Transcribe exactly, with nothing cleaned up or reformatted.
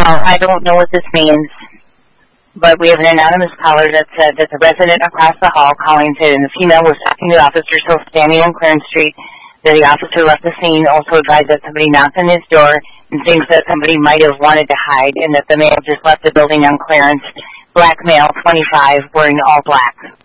Well, I don't know what this means, but we have an anonymous caller that said that the resident across the hall calling said the female was talking to the officer still standing on Clarence Street, that the officer left the scene, also advised that somebody knocked on his door and thinks that somebody might have wanted to hide, and that the male just left the building on Clarence, black male, twenty-five, wearing all black.